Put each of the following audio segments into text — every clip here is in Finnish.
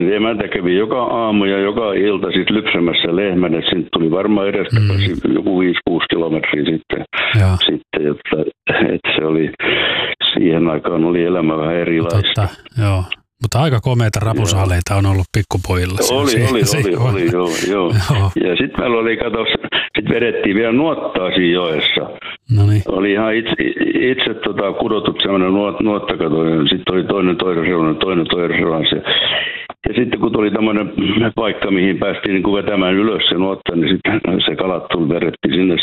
Emäntä kävi joka aamu ja joka ilta sitten lypsämässä lehmän, että siitä tuli varmaan edestä joku 5-6 kilometriä sitten, että se oli, siihen aikaan oli elämä vähän erilaista. Totta, joo. Mutta aika komeita rapusaaleita on ollut pikkupojilla. Oli, joo. Ja sitten meillä oli, sitten vedettiin vielä nuottaa siinä joessa. Noniin. Oli ihan itse kudotut semmoinen nuottakato, ja sitten oli toinen reunassa. Ja sitten kun tuli tämmöinen paikka, mihin päästiin niin kuin vetämään ylös se nuotta, niin sitten se kalat vedettiin sinne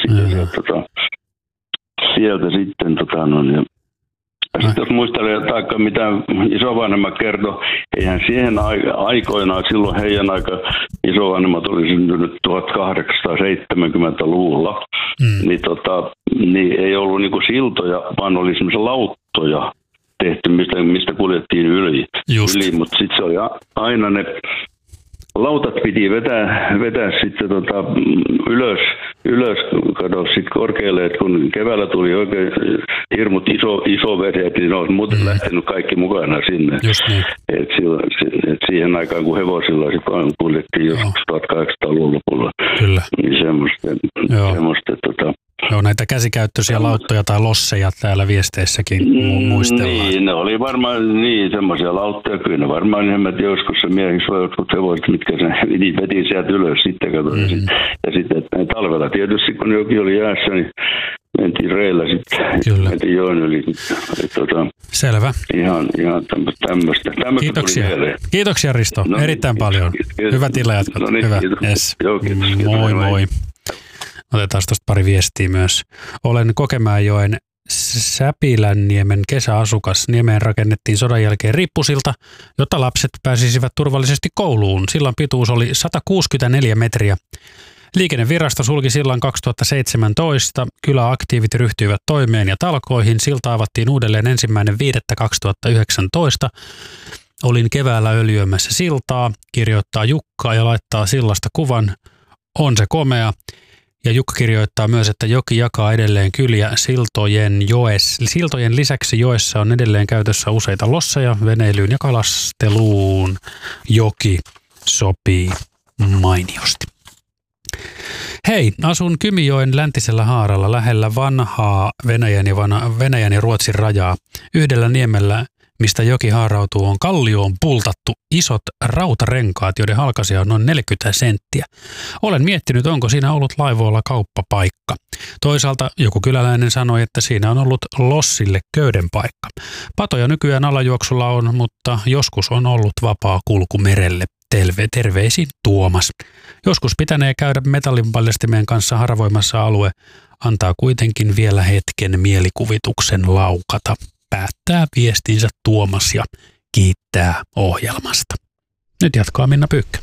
sieltä sitten. Sitten jos muistelee taikka mitä isovanhemmat kertoi, eihän siihen aikoinaan, silloin heidän aika isovanhemmat oli syntynyt 1870-luvulla, niin ei ollut niinku siltoja, vaan oli semmoisia lauttoja tehty, mistä kuljettiin yli. Mutta sitten se oli aina ne lautat piti vetää sitten ylös kato sitten korkealle, että kun keväällä tuli oikein hirmut iso vesi, niin ne olisi muuten lähtenyt kaikki mukana sinne. Niin. Et siihen aikaan, kun hevosilla sitten kuljettiin joskus 1800-luvun lopulla. Kyllä. Niin semmoista. Joo, näitä käsikäyttöisiä lauttoja tai losseja täällä viesteissäkin muistellaan. Niin, ne oli varmaan semmoisia lauttoja. Kyllä ne varmaan enemmän joskus se miehiksi vai jotkut hevoset, mitkä se veti sieltä ylös sitten. Ja sitten talvella tietysti, kun joki oli jäässä, niin mentiin reillä sitten. Kyllä. Mentiin joen yli. Selvä. Ihan tämmöistä. Kiitoksia Risto, erittäin paljon. Hyvät illanjatkot. No niin, hyvä. Kiitos. Yes. Joo, kiitos. Moi. Otetaan tuosta pari viestiä myös. Olen Kokemäenjoen Säpilänniemen kesäasukas. Niemeen rakennettiin sodan jälkeen rippusilta, jotta lapset pääsisivät turvallisesti kouluun. Sillan pituus oli 164 metriä. Liikennevirasto sulki sillan 2017. Kyläaktiivit ryhtyivät toimeen ja talkoihin. Silta avattiin uudelleen 1.5.2019. Olin keväällä öljyämässä siltaa, kirjoittaa Jukka ja laittaa sillasta kuvan. On se komea. Ja Jukka kirjoittaa myös, että joki jakaa edelleen kyliä siltojen lisäksi joessa on edelleen käytössä useita losseja veneilyyn ja kalasteluun. Joki sopii mainiosti. Hei, asun Kymijoen läntisellä haaralla lähellä vanhaa Venäjän ja Ruotsin rajaa. Yhdellä niemellä, mistä joki haarautuu, on kallioon pultattu isot rautarenkaat, joiden halkaisija on noin 40 senttiä. Olen miettinyt, onko siinä ollut laivoilla kauppapaikka. Toisaalta joku kyläläinen sanoi, että siinä on ollut lossille köyden paikka. Patoja nykyään alajuoksulla on, mutta joskus on ollut vapaa kulku merelle. Terveisin Tuomas. Joskus pitänee käydä metallinpaljastimeen kanssa haravoimassa alue. Antaa kuitenkin vielä hetken mielikuvituksen laukata. Päättää viestinsä Tuomas ja kiittää ohjelmasta. Nyt jatkaa Minna Pyykkä.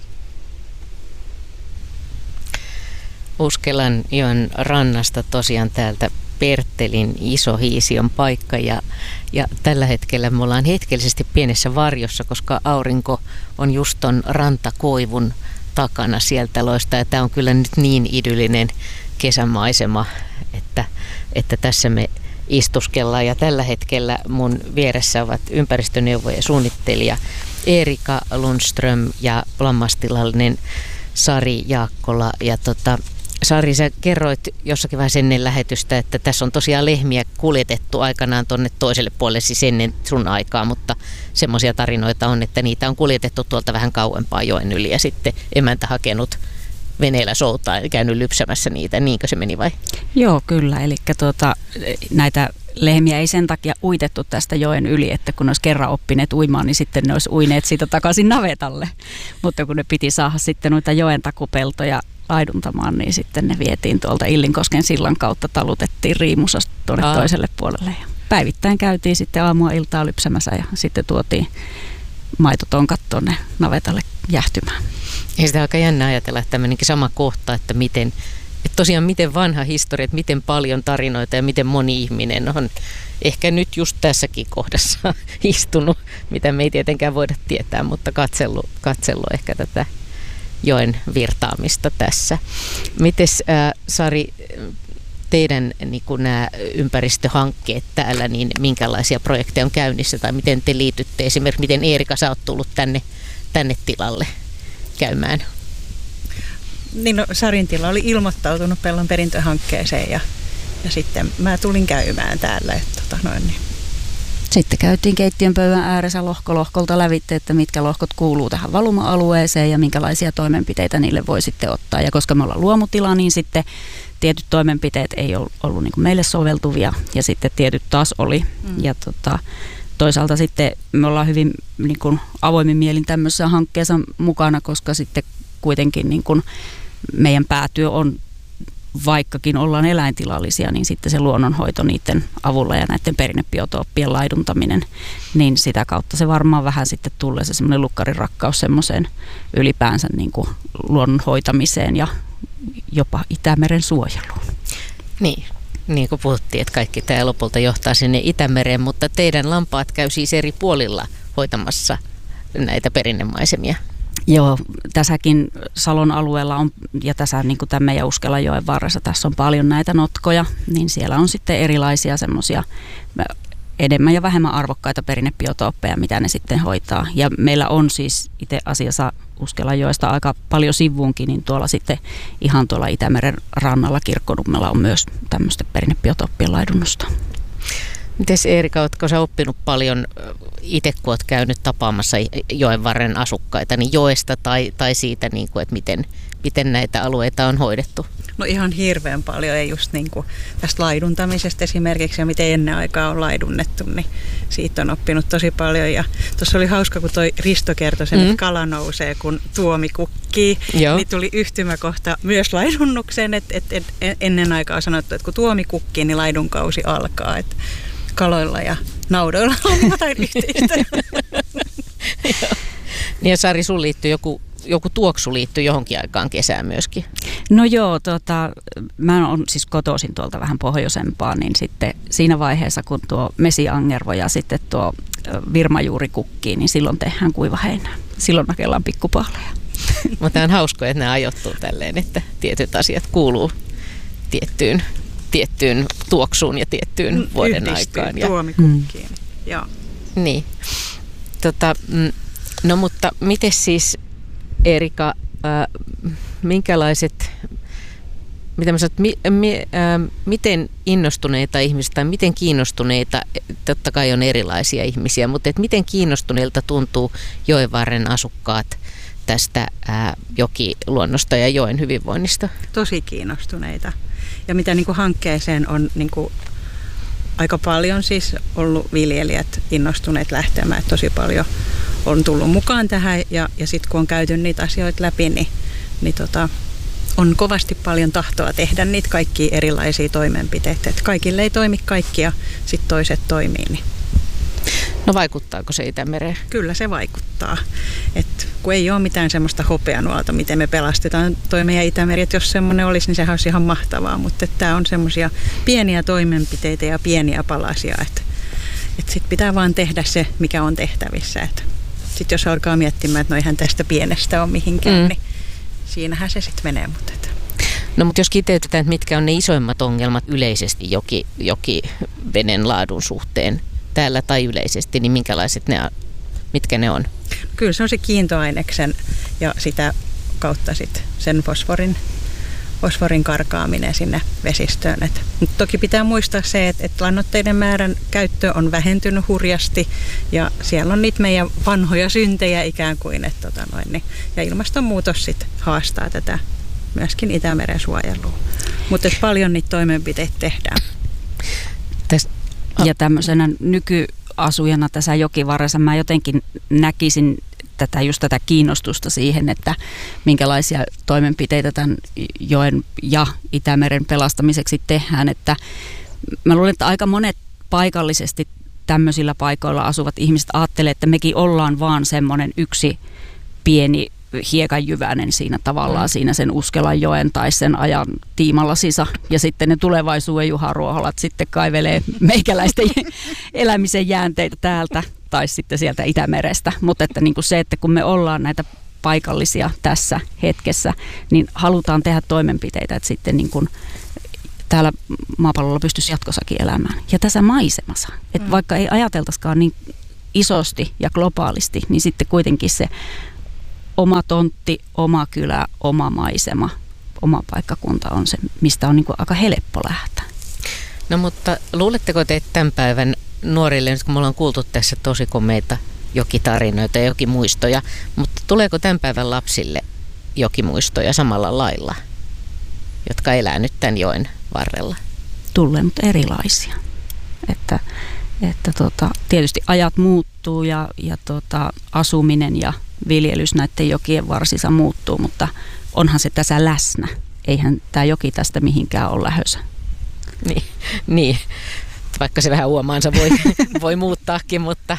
Uskelanjoen rannasta tosiaan täältä Perttelin Iso-Hiision paikka ja tällä hetkellä me ollaan hetkellisesti pienessä varjossa, koska aurinko on just ton rantakoivun takana sieltä loista ja tämä on kyllä nyt niin idyllinen kesämaisema, että tässä me istuskellaan ja tällä hetkellä mun vieressä ovat ympäristöneuvoja suunnittelija Erika Lundström ja lammastilallinen Sari Jaakkola ja Sari, sä kerroit jossakin vähän ennen lähetystä, että tässä on tosiaan lehmiä kuljetettu aikanaan tuonne toiselle puolelle, siis ennen sun aikaa, mutta semmoisia tarinoita on, että niitä on kuljetettu tuolta vähän kauempaa joen yli ja sitten emäntä hakenut veneellä soutaa ja käynyt lypsämässä niitä. Niinkö se meni vai? Joo, kyllä. Eli näitä lehmiä ei sen takia uitettu tästä joen yli, että kun olisi kerran oppineet uimaan, niin sitten ne olisi uineet siitä takaisin navetalle. Mutta kun ne piti saada sitten noita joen takupeltoja laiduntamaan, niin sitten ne vietiin tuolta Illinkosken sillan kautta, talutettiin riimusasta tuonne toiselle puolelle. Ja päivittäin käytiin sitten aamua iltaa lypsämässä ja sitten tuotiin maitotonkat tuonne navetalle jähtymään. Ja sitä on aika jännä ajatella, että tämmöinenkin sama kohta, että tosiaan miten vanha historia, että miten paljon tarinoita ja miten moni ihminen on ehkä nyt just tässäkin kohdassa istunut, mitä me ei tietenkään voida tietää, mutta katsellut ehkä tätä joen virtaamista tässä. Mites Sari, teidän niin nämä ympäristöhankkeet täällä, niin minkälaisia projekteja on käynnissä tai miten te liitytte? Esimerkiksi miten Eerika, sä oot tullut tänne tilalle käymään? Niin Sarin tila oli ilmoittautunut Pellon perintöhankkeeseen ja sitten mä tulin käymään täällä. Niin. Sitten käytiin keittiön pöydän ääressä lohkolta lävitse, että mitkä lohkot kuuluu tähän valuma-alueeseen ja minkälaisia toimenpiteitä niille voi sitten ottaa. Ja koska me ollaan luomutila, niin sitten tietyt toimenpiteet ei ollut niin kuin meille soveltuvia ja sitten tietyt taas oli. Ja toisaalta sitten me ollaan hyvin niin kuin avoimin mielin tämmöisessä hankkeessa mukana, koska sitten kuitenkin niin kuin meidän päätyö on, vaikkakin ollaan eläintilallisia, niin sitten se luonnonhoito niiden avulla ja näiden perinnebiotooppien laiduntaminen, niin sitä kautta se varmaan vähän sitten tulee se semmoinen lukkarin rakkaus semmoiseen ylipäänsä niin kuin luonnonhoitamiseen ja jopa Itämeren suojeluun. Niin kuin puhuttiin, että kaikki tämä lopulta johtaa sinne Itämereen, mutta teidän lampaat käy siis eri puolilla hoitamassa näitä perinnemaisemia. Joo, tässäkin Salon alueella on, ja tässä niin kuin tämän meidän Uskelanjoen varressa, tässä on paljon näitä notkoja, niin siellä on sitten erilaisia semmoisia enemmän ja vähemmän arvokkaita perinnebiotooppeja, mitä ne sitten hoitaa. Ja meillä on siis itse asiassa Uskelanjoesta aika paljon sivuunkin, niin tuolla sitten ihan tuolla Itämeren rannalla Kirkkonummella on myös tämmöistä perinnebiotooppien laidunnusta. Mites Eerika, ootko sä oppinut paljon itse, kun oot käynyt tapaamassa joenvarren asukkaita, niin joesta tai siitä, niin kuin, että miten näitä alueita on hoidettu? No ihan hirveän paljon, ei just niin kuin tästä laiduntamisesta esimerkiksi ja miten ennen aikaa on laidunnettu, niin siitä on oppinut tosi paljon. Ja tuossa oli hauska, kun toi Risto kertoi sen, että kala nousee, kun tuomi kukkii, niin tuli yhtymäkohta myös laidunnukseen, että ennen aikaa sanottu, että kun tuomi kukkii, niin laidunkausi alkaa, että kaloilla ja naudoilla on jotain yhteistä. Niin ja Sari, sun liittyy joku tuoksu liittyy johonkin aikaan kesään myöskin. No joo, mä oon siis kotoisin tuolta vähän pohjoisempaa, niin sitten siinä vaiheessa, kun tuo mesiangervo ja sitten tuo virmajuuri kukkii, niin silloin tehdään kuivaheinää. Silloin nakellaan pikkupaaleja. Mutta on hauskoa, että ne ajoittuu tälleen, että tietyt asiat kuuluu tiettyyn tuoksuun ja tiettyyn vuoden aikaan. Tuomikukkiin. Joo. Niin. No mutta miten siis, Eerika, minkälaiset, mitä mä sanon, miten innostuneita ihmisiä tai miten kiinnostuneita, totta kai on erilaisia ihmisiä, mutta miten kiinnostuneilta tuntuu joenvarren asukkaat tästä jokiluonnosta ja joen hyvinvoinnista? Tosi kiinnostuneita. Ja mitä niin kuin hankkeeseen on niin kuin aika paljon siis ollut viljelijät innostuneet lähtemään, että tosi paljon on tullut mukaan tähän ja sitten kun on käyty niitä asioita läpi, niin on kovasti paljon tahtoa tehdä niitä kaikkia erilaisia toimenpiteitä. Että kaikille ei toimi kaikki ja sitten toiset toimii. Niin. No vaikuttaako se Itämereen? Kyllä se vaikuttaa. Et kun ei ole mitään semmoista hopeanuolta, miten me pelastetaan toi meidän Itämeri, että jos semmoinen olisi, niin sehän olisi ihan mahtavaa. Mutta tämä on semmoisia pieniä toimenpiteitä ja pieniä palasia, että sitten pitää vaan tehdä se, mikä on tehtävissä. Sitten jos alkaa miettimään, että no eihän tästä pienestä ole mihinkään, niin siinähän se sitten menee. No mutta jos kiteytetään, että mitkä on ne isoimmat ongelmat yleisesti jokiveden laadun suhteen täällä tai yleisesti, niin mitkä ne on? Kyllä se on se kiintoaineksen ja sitä kautta sitten sen fosforin karkaaminen sinne vesistöön. Mutta toki pitää muistaa se, että lannoitteiden määrän käyttö on vähentynyt hurjasti ja siellä on niitä meidän vanhoja syntejä ikään kuin. Ja ilmastonmuutos sitten haastaa tätä myöskin Itämeren suojelua. Mutta paljon niitä toimenpiteitä tehdään. Ja tämmöisenä nykyasujana tässä jokivarressa mä jotenkin näkisin tätä kiinnostusta siihen, että minkälaisia toimenpiteitä tämän joen ja Itämeren pelastamiseksi tehdään. Että mä luulen, että aika monet paikallisesti tämmöisillä paikoilla asuvat ihmiset ajattelee, että mekin ollaan vaan semmoinen yksi pieni hiekanjyväinen siinä tavallaan siinä sen Uskelanjoen tai sen ajan tiimallasissa. Ja sitten ne tulevaisuuden juharuoholat sitten kaivelee meikäläisten elämisen jäänteitä täältä tai sitten sieltä Itämerestä. Mutta että niin kuin se, että kun me ollaan näitä paikallisia tässä hetkessä, niin halutaan tehdä toimenpiteitä, että sitten niin kuin täällä maapallolla pystyisi jatkossakin elämään. Ja tässä maisemassa, että vaikka ei ajateltaisikaan niin isosti ja globaalisti, niin sitten kuitenkin se oma tontti, oma kylä, oma maisema, oma paikkakunta on se, mistä on niin kuin aika helppo lähteä. No mutta luuletteko te, että tämän päivän nuorille, nyt kun me ollaan kuultu tässä tosi komeita jokitarinoita ja jokimuistoja, mutta tuleeko tämän päivän lapsille jokimuistoja samalla lailla, jotka elää nyt tämän joen varrella? Tulee, mutta erilaisia. Että tietysti ajat muuttuu ja asuminen ja viljelys näiden jokien varsissa muuttuu, mutta onhan se tässä läsnä. Eihän tämä joki tästä mihinkään ole lähössä. Niin. Vaikka se vähän uomaansa voi muuttaakin, mutta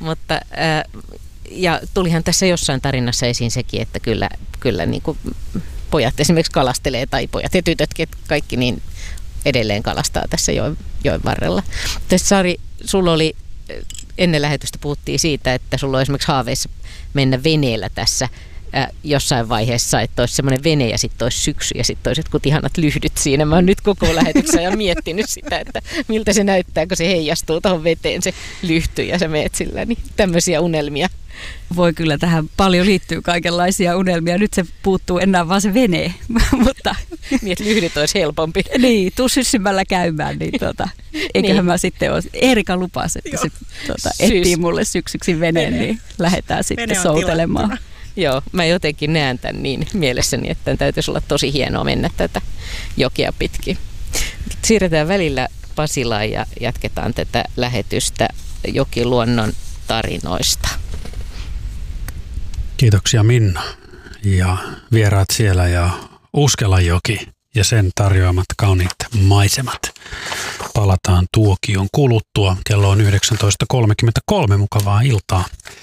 ja tulihan tässä jossain tarinassa esiin sekin, että kyllä niin kuin pojat esimerkiksi kalastelee, tai pojat ja tytötkin, kaikki niin edelleen kalastaa tässä joen varrella. Tässä Sari, sulla oli, ennen lähetystä puhuttiin siitä, että sulla on esimerkiksi haaveissa mennä veneellä tässä jossain vaiheessa, että olisi semmoinen vene ja sitten olisi syksy ja sitten olisi jotkut ihanat lyhdyt siinä. Mä oon nyt koko lähetyksen ja miettinyt sitä, että miltä se näyttää, kun se heijastuu tuohon veteen se lyhty ja sä meet sillä, niin tämmöisiä unelmia. Voi kyllä, tähän paljon liittyy kaikenlaisia unelmia. Nyt se puuttuu enää vaan se vene, mutta niin, että lyhdyt olisi helpompi. Niin, tuu syssymällä käymään, niin eiköhän mä sitten ole. Eerika lupasi, että se etsii mulle syksyksi veneen, niin lähdetään sitten soutelemaan. Joo, mä jotenkin näen tämän niin mielessäni, että täytyisi olla tosi hienoa mennä tätä jokea pitkin. Siirretään välillä Pasilaan ja jatketaan tätä lähetystä jokiluonnon tarinoista. Kiitoksia Minna ja vieraat siellä ja Uskelajoki ja sen tarjoamat kauniit maisemat. Palataan tuokion kuluttua. Kello on 19.33. Mukavaa iltaa.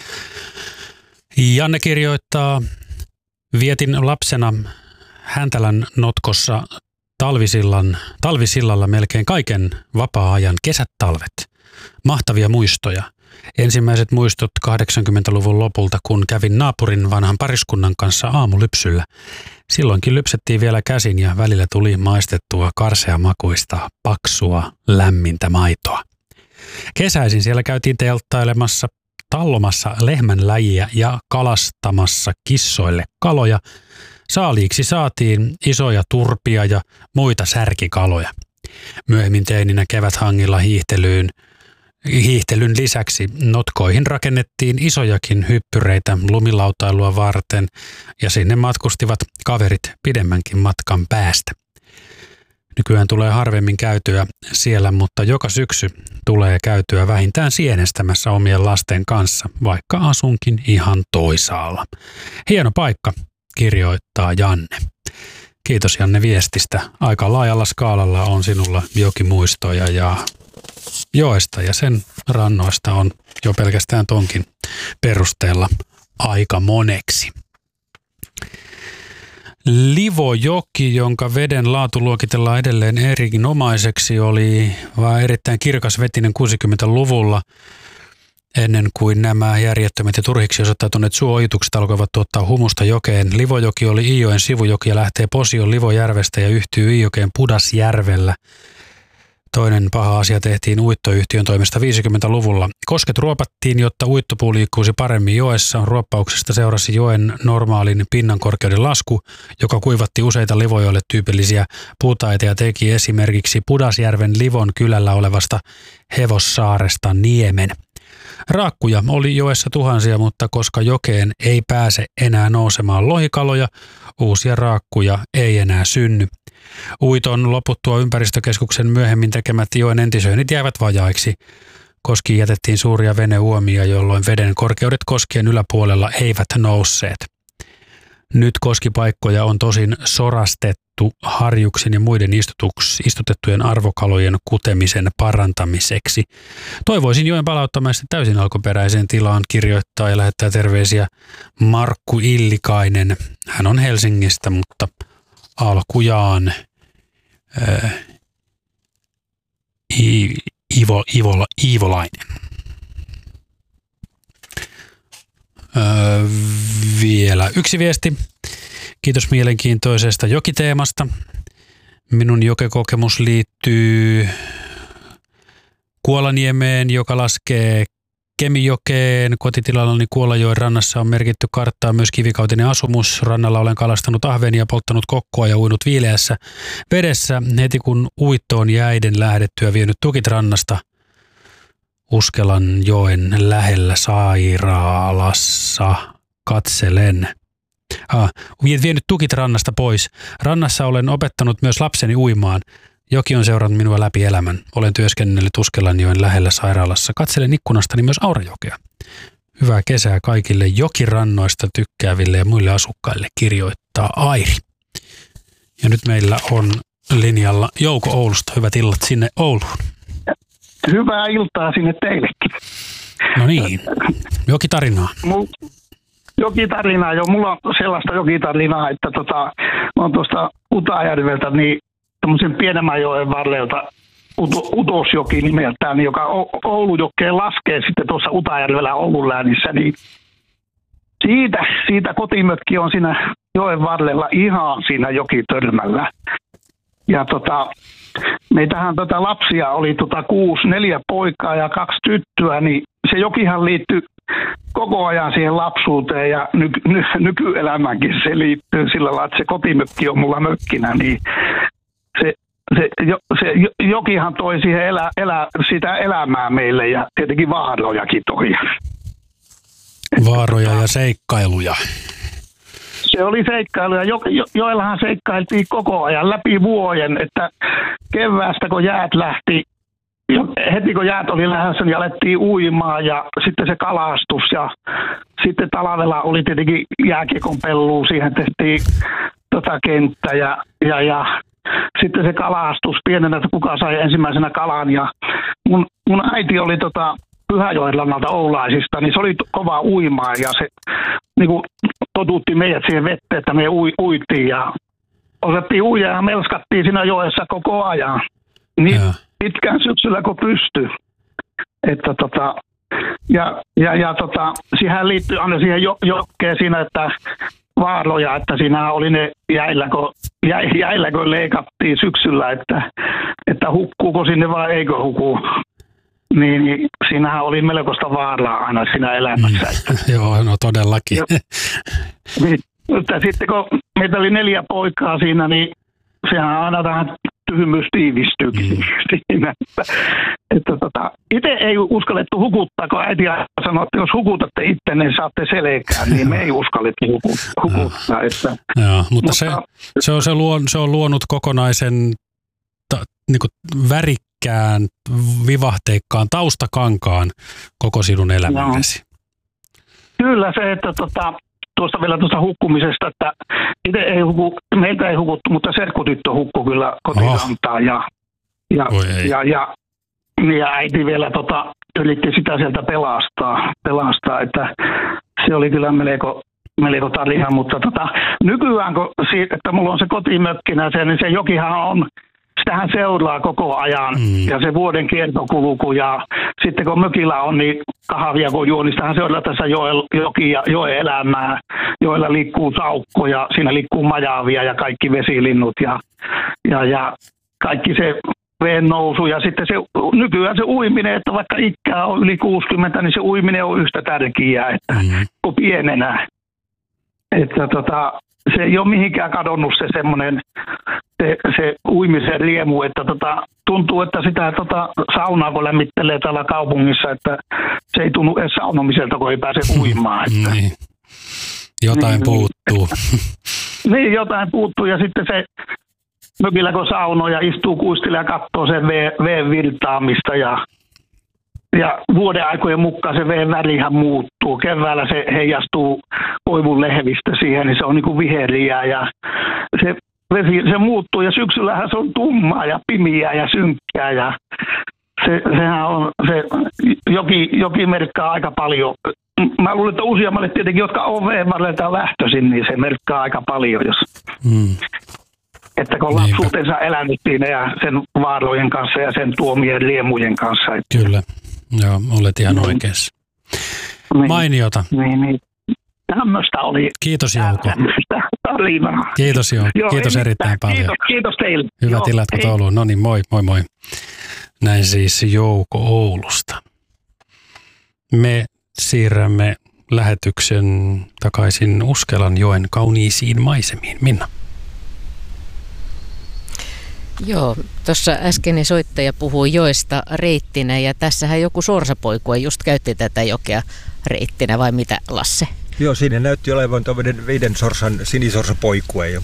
Janne kirjoittaa, vietin lapsena Häntälän notkossa talvisillalla melkein kaiken vapaa-ajan kesät talvet. Mahtavia muistoja. Ensimmäiset muistot 80-luvun lopulta, kun kävin naapurin vanhan pariskunnan kanssa aamulypsyllä. Silloinkin lypsettiin vielä käsin ja välillä tuli maistettua karseamakuista, paksua, lämmintä maitoa. Kesäisin siellä käytiin telttailemassa, tallomassa lehmänläjiä ja kalastamassa kissoille kaloja. Saaliiksi saatiin isoja turpia ja muita särkikaloja. Myöhemmin teininä keväthangilla hiihtelyn lisäksi notkoihin rakennettiin isojakin hyppyreitä lumilautailua varten ja sinne matkustivat kaverit pidemmänkin matkan päästä. Nykyään tulee harvemmin käytyä siellä, mutta joka syksy tulee käytyä vähintään sienestämässä omien lasten kanssa, vaikka asunkin ihan toisaalla. Hieno paikka, kirjoittaa Janne. Kiitos Janne viestistä. Aika laajalla skaalalla on sinulla jokimuistoja ja joesta ja sen rannoista on jo pelkästään tonkin perusteella aika moneksi. Livojoki, jonka veden laatu luokitellaan edelleen erinomaiseksi, oli vaan erittäin kirkasvetinen 60-luvulla ennen kuin nämä järjettömät ja turhiksi osoittautuneet suojitukset alkoivat tuottaa humusta jokeen. Livojoki oli Iijoen sivujoki ja lähtee Posion Livojärvestä ja yhtyy Iijokeen Pudasjärvellä. Toinen paha asia tehtiin uittoyhtiön toimesta 50-luvulla. Kosket ruopattiin, jotta uittopuu liikkuisi paremmin joessa. Ruoppauksesta seurasi joen normaalin pinnankorkeuden lasku, joka kuivatti useita Livojoelle tyypillisiä puutaita ja teki esimerkiksi Pudasjärven Livon kylällä olevasta Hevossaaresta niemen. Raakkuja oli joessa tuhansia, mutta koska jokeen ei pääse enää nousemaan lohikaloja, uusia raakkuja ei enää synny. Uiton loputtua ympäristökeskuksen myöhemmin tekemät joen entisöinnit jäivät vajaiksi. Koskiin jätettiin suuria veneuomia, jolloin veden korkeudet koskien yläpuolella eivät nousseet. Nyt koskipaikkoja on tosin sorastettu harjuksin ja muiden istutettujen arvokalojen kutemisen parantamiseksi. Toivoisin joen palauttamista täysin alkuperäiseen tilaan, kirjoittaa ja lähettää terveisiä Markku Illikainen. Hän on Helsingistä, mutta alkujaan Iivolainen. Vielä yksi viesti. Kiitos mielenkiintoisesta jokiteemasta. Minun jokekokemus liittyy Kuolaniemeen, joka laskee Kemijokeen kotitilallani Kuolajoen rannassa on merkitty karttaan myös kivikautinen asumus. Rannalla olen kalastanut ahvenia, polttanut kokkoa ja uinut viileässä vedessä. Heti kun uittoon jäiden lähdettyä vienyt tukit rannasta Uskelanjoen lähellä sairaalassa katselen. Vienyt tukit rannasta pois. Rannassa olen opettanut myös lapseni uimaan. Joki on seurannut minua läpi elämän. Olen työskennellyt Uskelanjoen lähellä sairaalassa. Katselen ikkunastani myös Aurajokea. Hyvää kesää kaikille jokirannoista tykkääville ja muille asukkaille, kirjoittaa Airi. Ja nyt meillä on linjalla Jouko Oulusta. Hyvät illat sinne Ouluun. Hyvää iltaa sinne teillekin. No niin, jokitarinaa. Jokitarinaa, jo. Mulla on sellaista jokitarinaa, että mä oon tuosta Utajärveltä, niin tämmöisen pienemmän joen varrelta, Utosjoki nimeltään, joka Oulujokeen laskee sitten tuossa Utajärvellä Oulun läänissä, niin siitä kotimökki on siinä joen varrella ihan siinä jokitörmällä. Ja meitähän lapsia oli 4 poikaa ja 2 tyttöä, niin se jokihan liittyy koko ajan siihen lapsuuteen ja nykyelämäänkin se liittyy sillä lailla, että se kotimökki on mulla mökkinä, niin se jokihan toi siihen sitä elämää meille ja tietenkin vaarojakin toi. Vaaroja ja seikkailuja. Se oli seikkailuja. Joillahan seikkailtiin koko ajan läpi vuoden, että keväästä kun jäät lähti, heti kun jäät oli lähdössä, niin alettiin uimaan ja sitten se kalastus ja sitten talvella oli tietenkin jääkiekon pelluu, siihen tehtiin kenttä ja sitten se kalastus pienenä, että kuka sai ensimmäisenä kalan ja mun äiti oli Pyhäjoen rannalta Oulaisista, niin se oli kova uimaa ja se niin kuin totutti meidät siihen vetteen, että me uitiin ja osattiin uida ja melskattiin siinä joessa koko ajan. Niin pitkään syksyllä kun pystyi. Että siihen liittyy aina siihen jokkeen siinä, että vaaroja, että siinä oli ne jäillä kun leikattiin syksyllä, että hukkuuko sinne vai eikö huku. Niin siinähän oli melkoista vaaraa aina siinä elämässä. Joo, no todellakin. Mutta sitten kun meitä oli 4 poikaa siinä, niin sehän aina tähän tyhmyys tiivistyykin siinä. Itse ei uskallettu hukuttaa, kun äiti sanoi, että jos hukutatte itse, niin saatte selkään, niin me ei uskallettu hukuttaa. Joo, mutta se on luonut kokonaisen niin kuin värikkään, vivahteikkaan taustakankaan koko sinun elämällesi. Kyllä se, että tuosta vielä tuosta hukkumisesta, että itse meiltä ei hukuttu, mutta serkkutyttö hukkui kyllä kotirantaan ja äiti vielä yritti sitä sieltä pelastaa, että se oli kyllä melko tarina, mutta nykyään kun että mulla on se kotimökkinä, niin se jokihan on, sitähän seuraa koko ajan ja se vuoden kiertokulku ja sitten kun mökillä on niin kahvia kun juo, niin sitähän seuraa tässä joki ja joen elämää, joilla liikkuu saukko ja siinä liikkuu majavia ja kaikki vesilinnut ja kaikki se veen nousu ja sitten se nykyään se uiminen, että vaikka ikää on yli 60, niin se uiminen on yhtä tärkeää, että kun pienenä. Että se ei ole mihinkään kadonnut se semmoinen se uimisen riemu, että tuntuu, että sitä saunaa kun lämmittelee täällä kaupungissa, että se ei tunnu edes saunomiselta, kun ei pääse uimaan. Että. Niin. Jotain puuttuu. Niin, jotain puuttuu ja sitten se mökillä kun saunoo ja istuu kuistilla ja katsoo sen veen virtaamista ja vuoden aikojen mukaan se veen värihän muuttuu. Keväällä se heijastuu koivun lehvistä siihen, niin se on niin kuin viheriä ja se vesi se muuttuu ja syksyllähän se on tummaa ja pimiä ja synkkää ja sehän on se joki merkkaa aika paljon. Mä luulen, että useammalle tietenkin, jotka on veen varrelta lähtöisin, niin se merkkaa aika paljon, jos että kun lapsuutensa elänyt siinä ja sen vaarojen kanssa ja sen tuomien riemujen kanssa. Että. Kyllä, joo, olet ihan oikeassa. Niin. Mainiota. Niin. Tämmöistä oli. Kiitos Jouko. Tarinaa. Kiitos Jouko. Kiitos erittäin paljon. Kiitos teille. Hyvät illat kun Ouluun. No niin, moi. Näin siis Jouko Oulusta. Me siirrämme lähetyksen takaisin Uskelanjoen kauniisiin maisemiin. Minna. Joo, tuossa äskeinen soittaja puhui joesta reittinä ja tässähän joku sorsapoikue just käytti tätä jokea reittinä vai mitä, Lasse? Joo, siinä näytti olevan tuommoinen 5 sorsan sinisorsapoikue.